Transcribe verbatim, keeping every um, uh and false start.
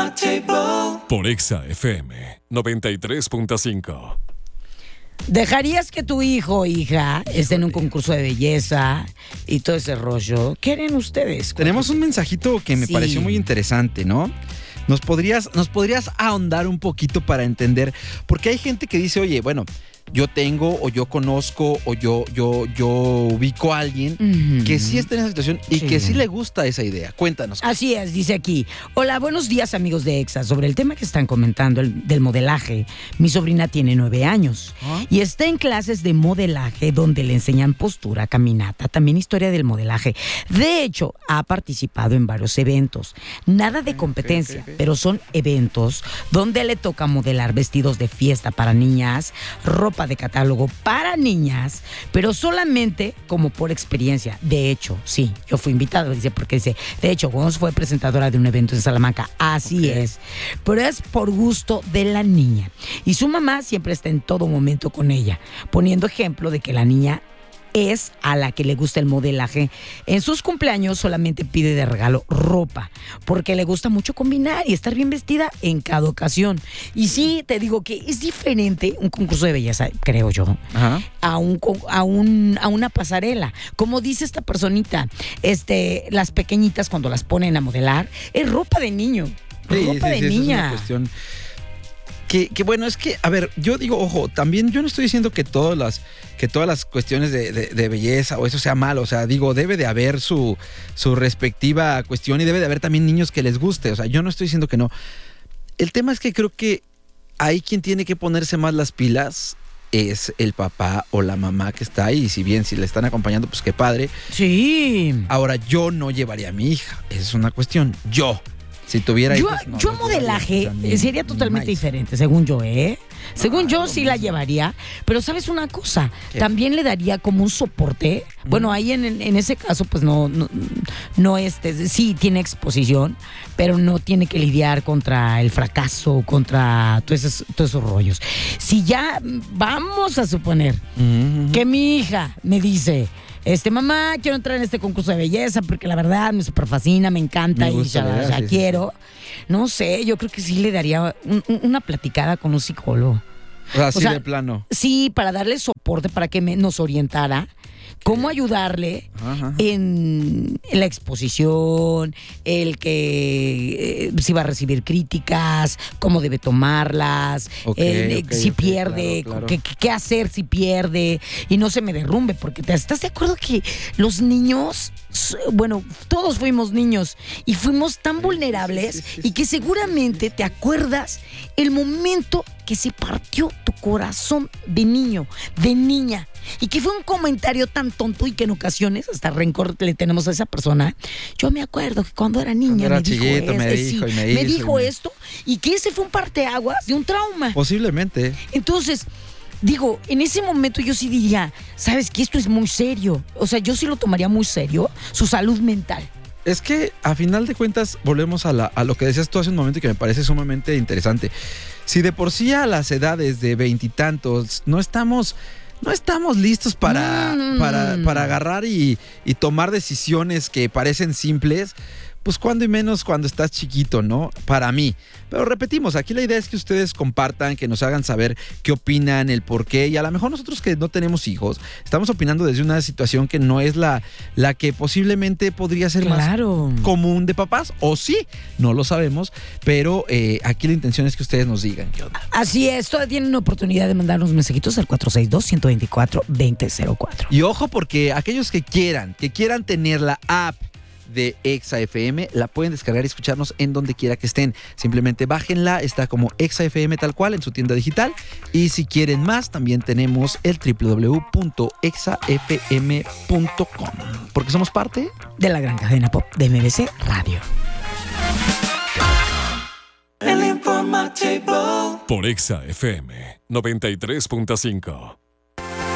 Por Exa F M noventa y tres punto cinco. ¿Dejarías que tu hijo o hija esté en un concurso de belleza y todo ese rollo? ¿Qué harían ustedes? Tenemos un mensajito que me Sí. pareció muy interesante, ¿no? Nos podrías, nos podrías ahondar un poquito para entender, porque hay gente que dice, oye, bueno, yo tengo o yo conozco o yo, yo, yo ubico a alguien Ujú. que sí está en esa situación y Sí. que sí le gusta esa idea. Cuéntanos. Así es, dice aquí. Hola, buenos días amigos de Exa. Sobre el tema que están comentando el, del modelaje, mi sobrina tiene nueve años ¿Ah? y está en clases de modelaje donde le enseñan postura, caminata, también historia del modelaje. De hecho, ha participado en varios eventos. Nada de competencia, ok, ok. pero son eventos donde le toca modelar vestidos de fiesta para niñas, ropa de catálogo para niñas, pero solamente como por experiencia. De hecho, sí, yo fui invitado, dice, porque dice, de hecho, Gonz fue presentadora de un evento en Salamanca, así Ok. es, pero es por gusto de la niña. Y su mamá siempre está en todo momento con ella, poniendo ejemplo de que la niña es a la que le gusta el modelaje. En sus cumpleaños solamente pide de regalo ropa, porque le gusta mucho combinar y estar bien vestida en cada ocasión. Y sí, te digo que es diferente un concurso de belleza, creo yo, Ajá. a un, co- a un a una pasarela. Como dice esta personita, este, las pequeñitas cuando las ponen a modelar, es ropa de niño, Sí, ropa sí, de sí, esa es una niña. cuestión que, que bueno, es que, a ver, yo digo, ojo, también yo no estoy diciendo que todas las, que todas las cuestiones de, de- de belleza o eso sea malo, o sea, digo, debe de haber su, su respectiva cuestión y debe de haber también niños que les guste, o sea, yo no estoy diciendo que no. El tema es que creo que hay quien tiene que ponerse más las pilas, es el papá o la mamá que está ahí, y si bien si le están acompañando, pues qué padre. Sí. Ahora, yo no llevaría a mi hija, esa es una cuestión, yo. Si tuviera Yo, hijos, no, yo los modelaje llevaría, o sea, ni- sería ni totalmente más. diferente, según yo, ¿eh? Según Ah, yo lo sí la mismo. llevaría, pero ¿sabes una cosa? ¿Qué? También le daría como un soporte. Bueno, ahí en, en ese caso, pues no, no, no este, sí tiene exposición, pero no tiene que lidiar contra el fracaso, contra todos esos, todos esos rollos. Si ya mm, vamos a suponer Ujú, ujú. que mi hija me dice, este, mamá, quiero entrar en este concurso de belleza porque la verdad me super fascina, me encanta Me y gusta ya, la idea, ya sí, sí, quiero. No sé, yo creo que sí le daría un- un- una platicada con un psicólogo. O sea, así sea, de plano. Sí, para darle soporte, para que me- nos orientara cómo ayudarle Ajá. en la exposición, el que eh, si va a recibir críticas, cómo debe tomarlas, Ok, eh, ok, si ok, pierde, claro, claro. qué- qué- qué hacer si pierde y no se me derrumbe, porque te estás de acuerdo que los niños, s- bueno, todos fuimos niños y fuimos tan vulnerables sí, sí, y que seguramente te acuerdas el momento que se partió tu corazón de niño, de niña, y que fue un comentario tan tonto y que en ocasiones hasta rencor le tenemos a esa persona. Yo me acuerdo que cuando era niña Cuando era me dijo, chiquito, me este, dijo sí, y me me hizo y dijo me- esto y que ese fue un parteaguas de un trauma. Posiblemente. Entonces, digo, en ese momento yo sí diría, sabes que esto es muy serio. O sea, yo sí lo tomaría muy serio, su salud mental. Es que a final de cuentas volvemos a, la, a lo que decías tú hace un momento y que me parece sumamente interesante. Si de por sí a las edades de veintitantos no estamos, no estamos listos para, Mm. para, para agarrar y, y tomar decisiones que parecen simples, pues cuando y menos cuando estás chiquito, ¿no? Para mí. Pero repetimos, aquí la idea es que ustedes compartan, que nos hagan saber qué opinan, el por qué. Y a lo mejor nosotros que no tenemos hijos, estamos opinando desde una situación que no es la, la que posiblemente podría ser Claro. más común de papás. O sí, no lo sabemos. Pero eh, aquí la intención es que ustedes nos digan qué onda. Así es, todavía tienen una oportunidad de mandarnos mensajitos al cuatro seis dos, uno dos cuatro, dos cero cero cuatro. Y ojo, porque aquellos que quieran, que quieran tener la app de Exa F M, la pueden descargar y escucharnos en donde quiera que estén. Simplemente bájenla, está como Exa F M tal cual en su tienda digital. Y si quieren más, también tenemos el doble u doble u doble u punto exa f m punto com. Porque somos parte De la gran cadena pop de M B C Radio. Por Exa F M noventa y tres punto cinco.